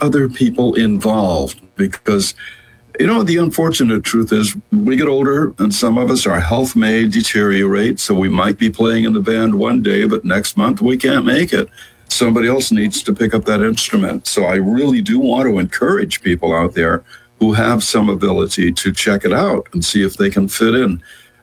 other people involved, because the unfortunate truth is we get older and some of us, our health may deteriorate. So we might be playing in the band one day, but next month we can't make it. Somebody else needs to pick up that instrument. So I really do want to encourage people out there who have some ability to check it out and see if they can fit in.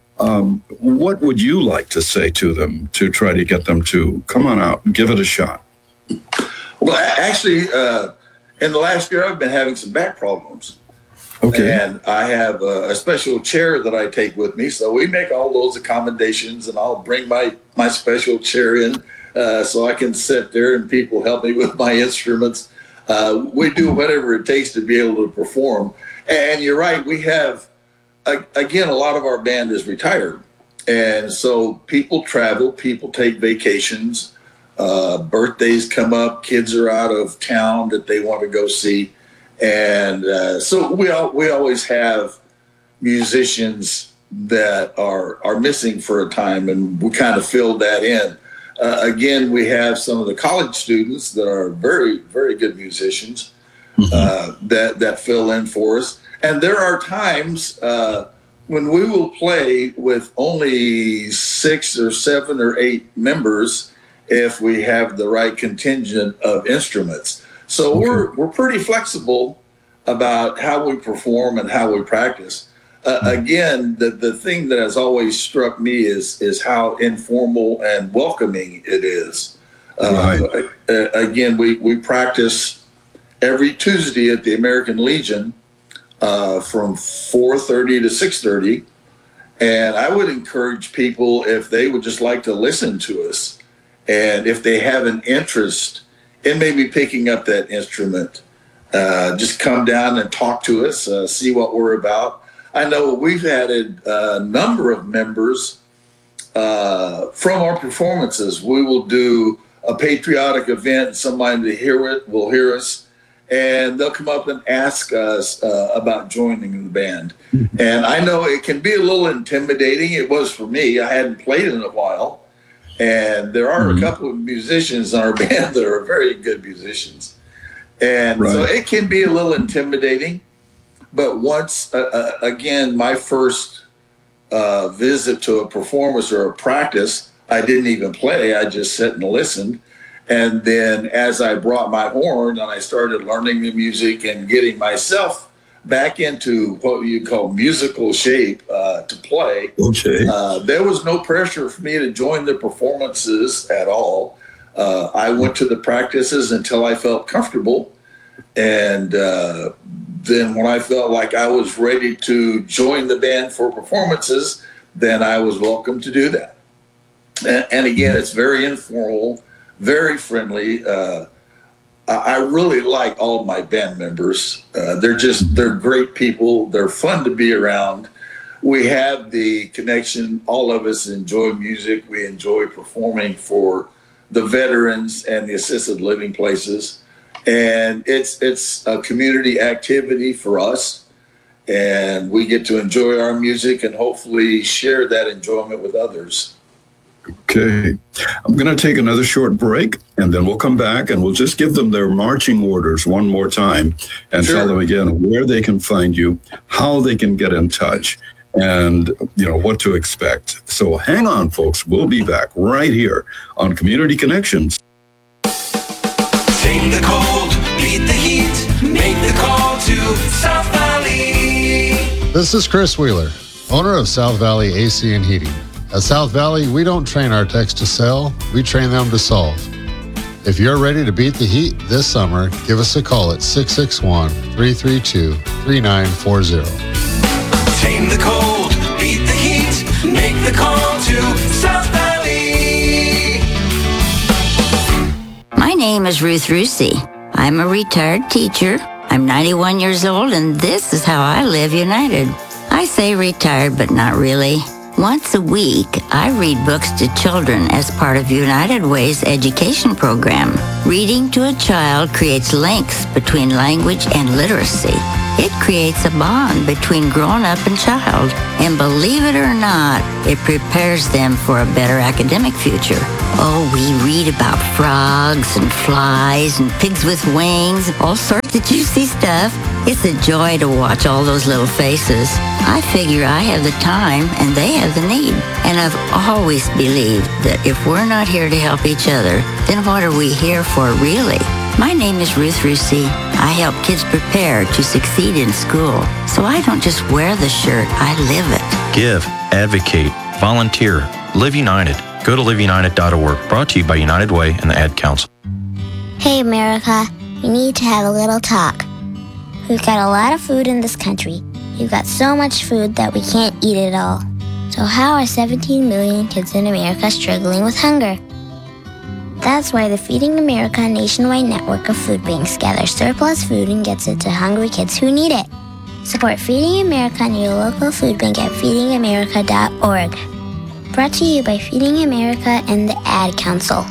What would you like to say to them to try to get them to come on out and give it a shot? Well, actually, in the last year, I've been having some back problems. Okay. And I have a special chair that I take with me. So we make all those accommodations, and I'll bring my special chair in so I can sit there and people help me with my instruments. We do whatever it takes to be able to perform. And you're right, we have, again, a lot of our band is retired. And so people travel, people take vacations, birthdays come up, kids are out of town that they want to go see. And so we always have musicians that are missing for a time, and we kind of fill that in. Again, we have some of the college students that are very, very good musicians that fill in for us. And there are times when we will play with only 6 or 7 or 8 members if we have the right contingent of instruments. So we're pretty flexible about how we perform and how we practice. Again, the thing that has always struck me is how informal and welcoming it is. Right. Again, we practice every Tuesday at the American Legion from 4:30 to 6:30. And I would encourage people, if they would just like to listen to us, and if they have an interest in maybe picking up that instrument, just come down and talk to us, see what we're about. I know we've added a number of members from our performances. We will do a patriotic event, somebody will hear us, and they'll come up and ask us about joining the band. And I know it can be a little intimidating. It was for me. I hadn't played in a while. And there are a couple of musicians in our band that are very good musicians. And so it can be a little intimidating. But once, again, my first visit to a performance or a practice, I didn't even play. I just sat and listened. And then as I brought my horn and I started learning the music and getting myself back into what you call musical shape to play, there was no pressure for me to join the performances at all. I went to the practices until I felt comfortable. And then when I felt like I was ready to join the band for performances, then I was welcome to do that. And again, it's very informal, very friendly. I really like all of my band members. They're great people. They're fun to be around. We have the connection. All of us enjoy music. We enjoy performing for the veterans and the assisted living places. And it's a community activity for us. And we get to enjoy our music and hopefully share that enjoyment with others. Okay. I'm going to take another short break, and then we'll come back and we'll just give them their marching orders one more time and tell them again where they can find you, how they can get in touch, and what to expect. So hang on, folks. We'll be back right here on Community Connections. Take the cold, beat the heat, make the call to South Valley. This is Chris Wheeler, owner of South Valley AC and Heating. At South Valley, we don't train our techs to sell, we train them to solve. If you're ready to beat the heat this summer, give us a call at 661-332-3940. Tame the cold, beat the heat, make the call to South Valley. My name is Ruth Rusi. I'm a retired teacher. I'm 91 years old, and this is how I live United. I say retired, but not really. Once a week, I read books to children as part of United Way's education program. Reading to a child creates links between language and literacy. It creates a bond between grown-up and child. And believe it or not, it prepares them for a better academic future. Oh, we read about frogs and flies and pigs with wings, all sorts of juicy stuff. It's a joy to watch all those little faces. I figure I have the time and they have the need. And I've always believed that if we're not here to help each other, then what are we here for really? My name is Ruth Rusey. I help kids prepare to succeed in school. So I don't just wear the shirt, I live it. Give, advocate, volunteer, Live United. Go to liveunited.org. Brought to you by United Way and the Ad Council. Hey, America, we need to have a little talk. We've got a lot of food in this country. We've got so much food that we can't eat it all. So how are 17 million kids in America struggling with hunger? That's why the Feeding America nationwide network of food banks gathers surplus food and gets it to hungry kids who need it. Support Feeding America and your local food bank at feedingamerica.org. Brought to you by Feeding America and the Ad Council.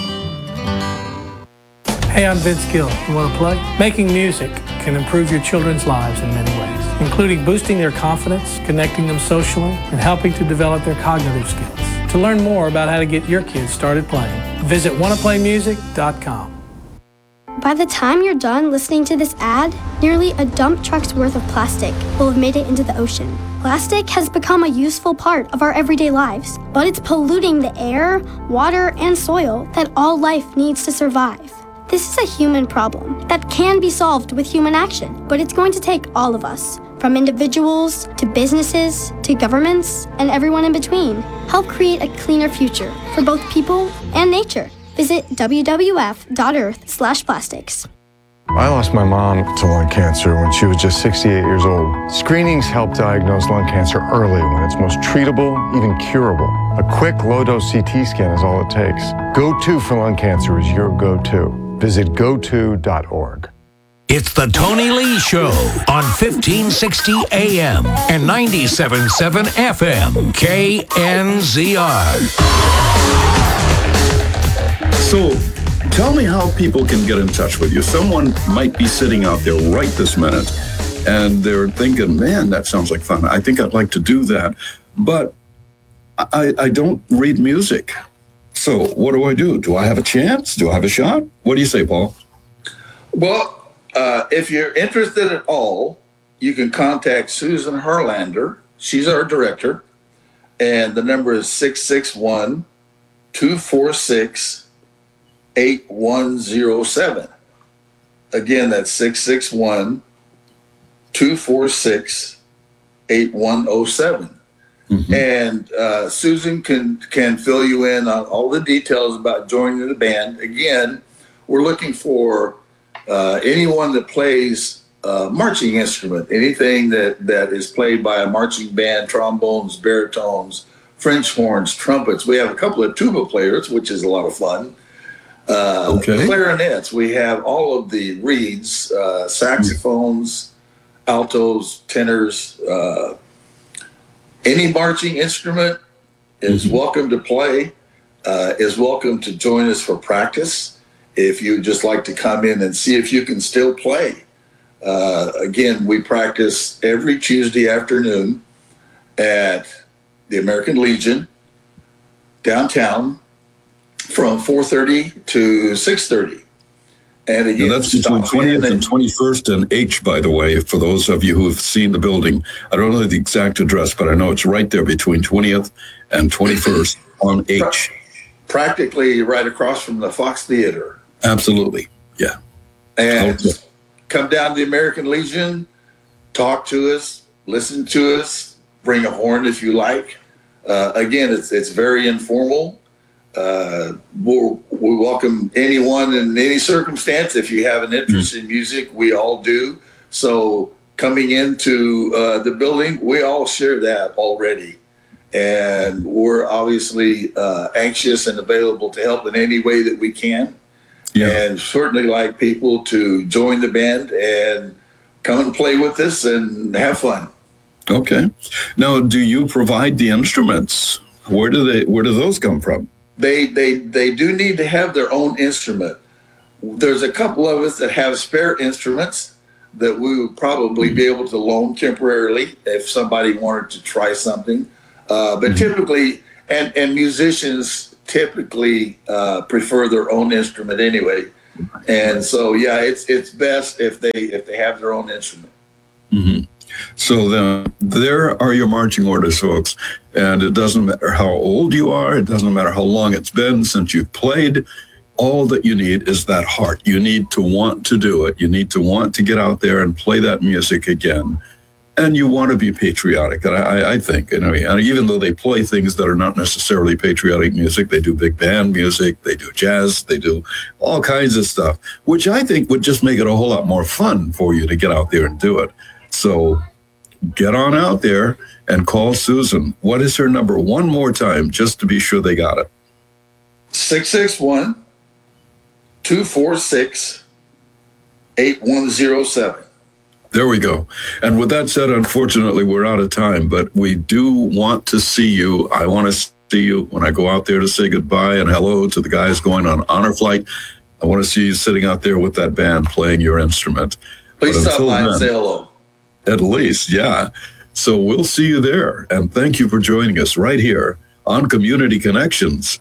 Hey, I'm Vince Gill. You want to play? Making music can improve your children's lives in many ways, including boosting their confidence, connecting them socially, and helping to develop their cognitive skills. To learn more about how to get your kids started playing, visit wannaplaymusic.com. By the time you're done listening to this ad, nearly a dump truck's worth of plastic will have made it into the ocean. Plastic has become a useful part of our everyday lives, but it's polluting the air, water, and soil that all life needs to survive. This is a human problem that can be solved with human action, but it's going to take all of us, from individuals to businesses to governments and everyone in between. Help create a cleaner future for both people and nature. Visit www.earth/plastics. I lost my mom to lung cancer when she was just 68 years old. Screenings help diagnose lung cancer early when it's most treatable, even curable. A quick low-dose CT scan is all it takes. GoTo for lung cancer is your go-to. Visit goto.org. It's the Tony Lee Show on 1560 AM and 97.7 FM, KNZR. So tell me how people can get in touch with you. Someone might be sitting out there right this minute and they're thinking, man, that sounds like fun. I think I'd like to do that. But I don't read music. So what do? Do I have a chance? Do I have a shot? What do you say, Paul? Well, if you're interested at all, you can contact Susan Herlander. She's our director. And the number is 661-246-8107. Again, that's 661-246-8107. Mm-hmm. And Susan can fill you in on all the details about joining the band. Again, we're looking for anyone that plays a marching instrument, anything that is played by a marching band, trombones, baritones, French horns, trumpets. We have a couple of tuba players, which is a lot of fun. Clarinets. We have all of the reeds, saxophones, altos, tenors. Any marching instrument is welcome to play, is welcome to join us for practice. If you just like to come in and see if you can still play. Again, we practice every Tuesday afternoon at the American Legion downtown from 4:30 to 6:30. And again, that's between 20th and 21st and H, by the way, for those of you who have seen the building. I don't know the exact address, but I know it's right there between 20th and 21st on H. Practically right across from the Fox Theater. Absolutely, yeah. And come down to the American Legion, talk to us, listen to us, bring a horn if you like. Again, it's very informal. We welcome anyone in any circumstance. If you have an interest in music, we all do. So coming into the building, we all share that already. And we're obviously anxious and available to help in any way that we can. Yeah. And certainly like people to join the band and come and play with us and have fun. Okay. Now, do you provide the instruments? Where do those come from? They do need to have their own instrument. There's a couple of us that have spare instruments. that we would probably be able to loan temporarily if somebody wanted to try something. But typically, and musicians typically prefer their own instrument anyway. And so, yeah, it's best if they have their own instrument. Mm-hmm. So then there are your marching orders, folks. And it doesn't matter how old you are. It doesn't matter how long it's been since you've played. All that you need is that heart. You need to want to do it. You need to want to get out there and play that music again. And you want to be patriotic. And I think, even though they play things that are not necessarily patriotic music, they do big band music, they do jazz, they do all kinds of stuff, which I think would just make it a whole lot more fun for you to get out there and do it. So get on out there and call Susan. What is her number? One more time, just to be sure they got it. 661-246-8107. There we go. And with that said, unfortunately, we're out of time, but we do want to see you. I want to see you when I go out there to say goodbye and hello to the guys going on honor flight. I want to see you sitting out there with that band playing your instrument. Please stop by and say hello. At least, yeah. So we'll see you there. And thank you for joining us right here on Community Connections.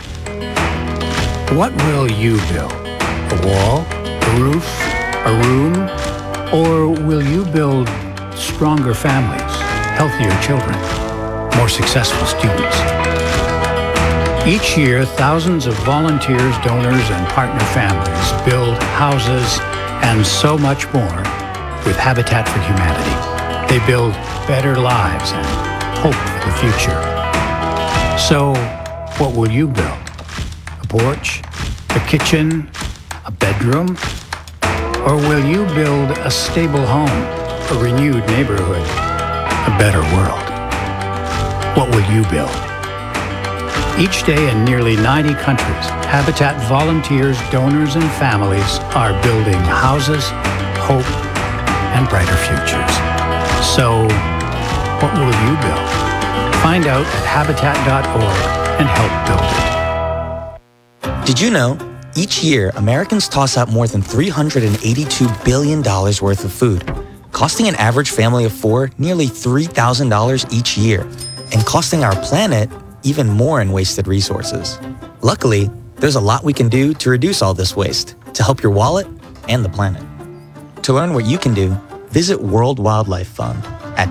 What will you build? A wall? A roof? A room? Or will you build stronger families, healthier children, more successful students? Each year, thousands of volunteers, donors, and partner families build houses and so much more with Habitat for Humanity. They build better lives and hope for the future. So, what will you build? A porch? A kitchen? A bedroom? Or will you build a stable home, a renewed neighborhood, a better world? What will you build? Each day in nearly 90 countries, Habitat volunteers, donors, and families are building houses, hope, and brighter futures. So, what will you build? Find out at Habitat.org and help build it. Did you know? Each year, Americans toss out more than $382 billion worth of food, costing an average family of 4 nearly $3,000 each year, and costing our planet even more in wasted resources. Luckily, there's a lot we can do to reduce all this waste, to help your wallet and the planet. To learn what you can do, visit World Wildlife Fund at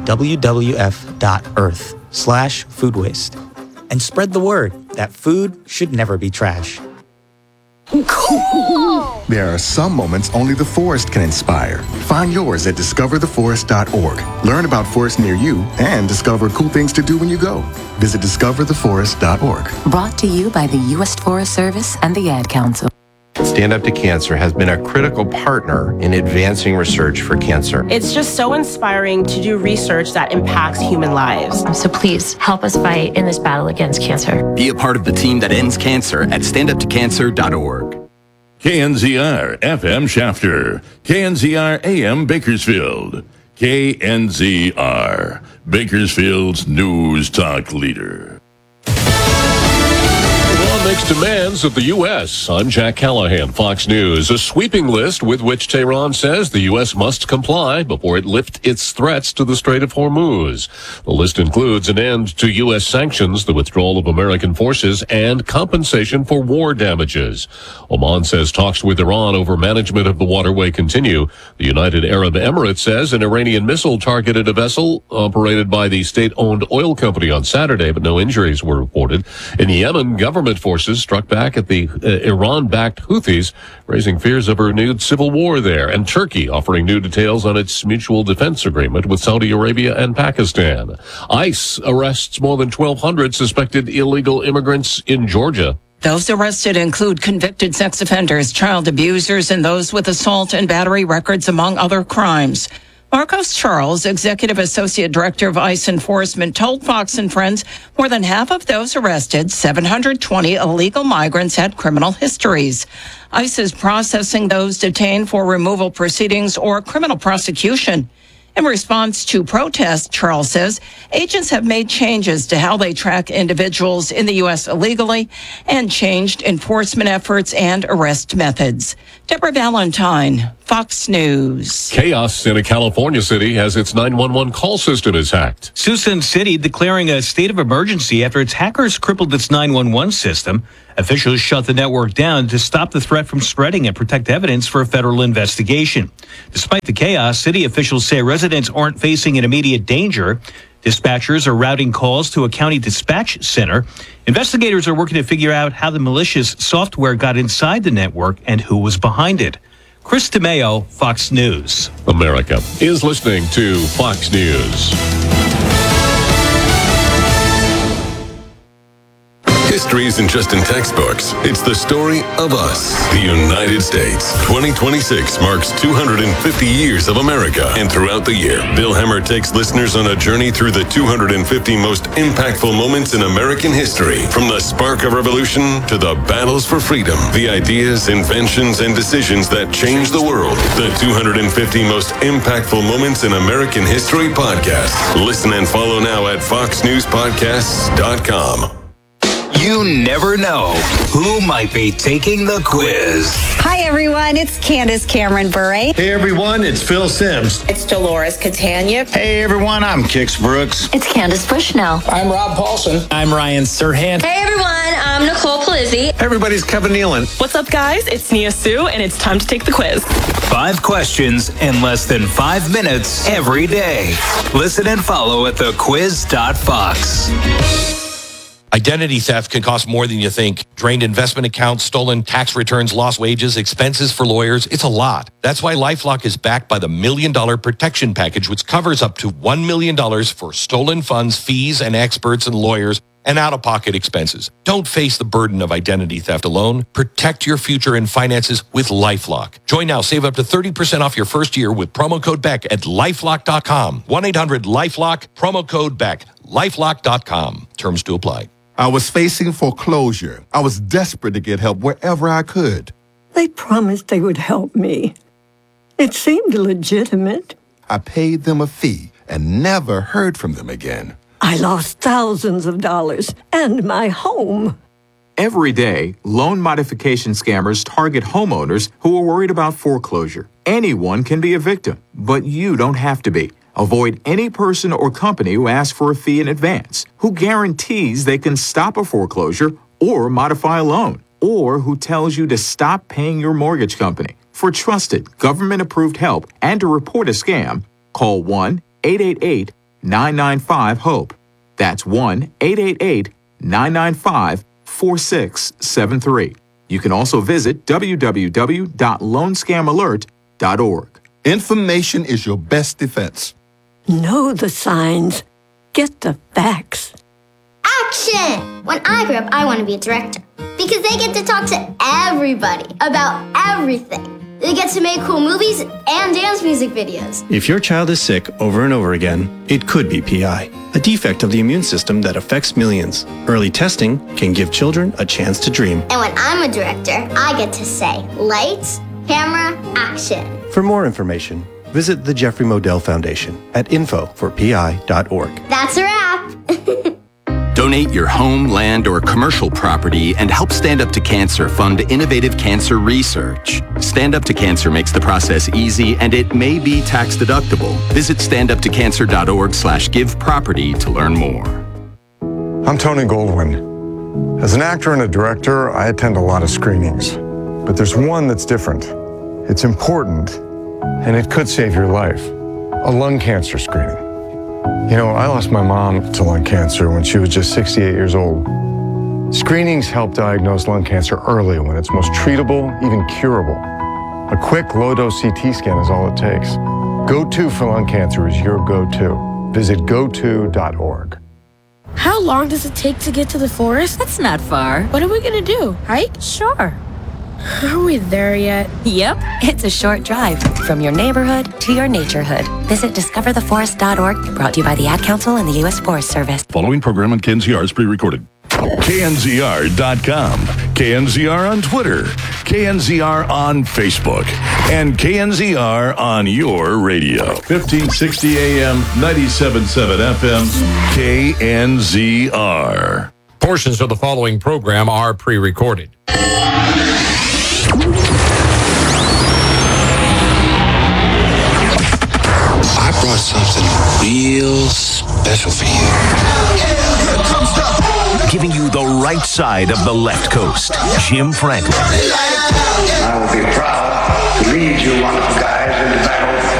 wwf.earth/food waste, and spread the word that food should never be trash. Cool! There are some moments only the forest can inspire. Find yours at discovertheforest.org. Learn about forests near you and discover cool things to do when you go. Visit discovertheforest.org. Brought to you by the U.S. Forest Service and the Ad Council. Stand Up to Cancer has been a critical partner in advancing research for cancer. It's just so inspiring to do research that impacts human lives. So please help us fight in this battle against cancer. Be a part of the team that ends cancer at standuptocancer.org. KNZR FM Shafter, KNZR AM Bakersfield, KNZR, Bakersfield's news talk leader. Makes demands of the U.S. I'm Jack Callahan, Fox News. A sweeping list with which Tehran says the U.S. must comply before it lifts its threats to the Strait of Hormuz. The list includes an end to U.S. sanctions, the withdrawal of American forces, and compensation for war damages. Oman says talks with Iran over management of the waterway continue. The United Arab Emirates says an Iranian missile targeted a vessel operated by the state-owned oil company on Saturday, but no injuries were reported. In Yemen, government forces struck back at the Iran-backed Houthis, raising fears of a renewed civil war there. And Turkey offering new details on its mutual defense agreement with Saudi Arabia and Pakistan. ICE arrests more than 1,200 suspected illegal immigrants in Georgia. Those arrested include convicted sex offenders, child abusers, and those with assault and battery records, among other crimes. Marcos Charles, Executive Associate Director of ICE Enforcement, told Fox and Friends more than half of those arrested, 720 illegal migrants, had criminal histories. ICE is processing those detained for removal proceedings or criminal prosecution. In response to protests, Charles says, agents have made changes to how they track individuals in the U.S. illegally and changed enforcement efforts and arrest methods. Deborah Valentine, Fox News. Chaos in a California city as its 911 call system is hacked. Suisun City declaring a state of emergency after its hackers crippled its 911 system. Officials shut the network down to stop the threat from spreading and protect evidence for a federal investigation. Despite the chaos, city officials say residents aren't facing an immediate danger. Dispatchers are routing calls to a county dispatch center. Investigators are working to figure out how the malicious software got inside the network and who was behind it. Chris DeMeo, Fox News. America is listening to Fox News. History isn't just in textbooks. It's the story of us, the United States. 2026 marks 250 years of America. And throughout the year, Bill Hemmer takes listeners on a journey through the 250 most impactful moments in American history. From the spark of revolution to the battles for freedom, the ideas, inventions, and decisions that changed the world. The 250 most impactful moments in American history podcast. Listen and follow now at foxnewspodcasts.com. You never know who might be taking the quiz. Hi, everyone. It's Candace Cameron Bure. Hey, everyone. It's Phil Sims. It's Dolores Catania. Hey, everyone. I'm Kix Brooks. It's Candace Bushnell. I'm Rob Paulson. I'm Ryan Serhant. Hey, everyone. I'm Nicole Palizzi. Everybody's Kevin Nealon. What's up, guys? It's Nia Sue, and it's time to take the quiz. 5 questions in less than 5 minutes every day. Listen and follow at thequiz.fox. Identity theft can cost more than you think. Drained investment accounts, stolen tax returns, lost wages, expenses for lawyers. It's a lot. That's why LifeLock is backed by the $1 Million Protection Package, which covers up to $1 million for stolen funds, fees, and experts and lawyers, and out-of-pocket expenses. Don't face the burden of identity theft alone. Protect your future and finances with LifeLock. Join now. Save up to 30% off your first year with promo code BECK at LifeLock.com. 1-800-LifeLock, promo code BECK, LifeLock.com. Terms to apply. I was facing foreclosure. I was desperate to get help wherever I could. They promised they would help me. It seemed legitimate. I paid them a fee and never heard from them again. I lost thousands of dollars and my home. Every day, loan modification scammers target homeowners who are worried about foreclosure. Anyone can be a victim, but you don't have to be. Avoid any person or company who asks for a fee in advance, who guarantees they can stop a foreclosure or modify a loan, or who tells you to stop paying your mortgage company. For trusted, government-approved help and to report a scam, call 1-888-995-HOPE. That's 1-888-995-4673. You can also visit www.loanscamalert.org. Information is your best defense. Know the signs. Get the facts. Action! When I grow up, I want to be a director because they get to talk to everybody about everything. They get to make cool movies and dance music videos. If your child is sick over and over again, it could be PI, a defect of the immune system that affects millions. Early testing can give children a chance to dream. And when I'm a director, I get to say, lights, camera, action. For more information, visit the Jeffrey Modell Foundation at info4pi.org. That's a wrap. Donate your home, land, or commercial property and help Stand Up to Cancer fund innovative cancer research. Stand Up to Cancer makes the process easy and it may be tax deductible. Visit standuptocancer.org/giveproperty to learn more. I'm Tony Goldwyn. As an actor and a director, I attend a lot of screenings. But there's one that's different. It's important, and it could save your life. A lung cancer screening. You know, I lost my mom to lung cancer when she was just 68 years old. Screenings help diagnose lung cancer early when it's most treatable, even curable. A quick, low-dose CT scan is all it takes. Go-To for lung cancer is your go-to. Visit goto.org. How long does it take to get to the forest? That's not far. What are we gonna do? Hike? Sure. Are we there yet? Yep, it's a short drive from your neighborhood to your naturehood. Visit discovertheforest.org, brought to you by the Ad Council and the U.S. Forest Service. Following program on KNZR is pre-recorded. KNZR.com, KNZR on Twitter, KNZR on Facebook, and KNZR on your radio. 1560 AM, 97.7 FM, KNZR. Portions of the following program are pre-recorded. special for you. Giving you the right side of the left coast, Jim Franklin. I will be proud to lead you wonderful guys into battle.